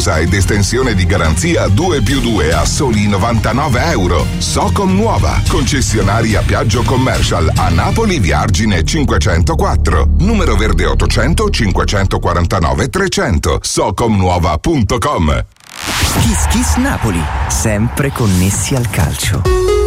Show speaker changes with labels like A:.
A: onerosa ed estensione di garanzia 2+2 a soli €99. Socom Nuova, concessionaria Piaggio Commercial a Napoli, via Argine 504, numero verde 800 549 300, socomnuova.com.
B: Kiss Kiss Napoli, sempre connessi al calcio.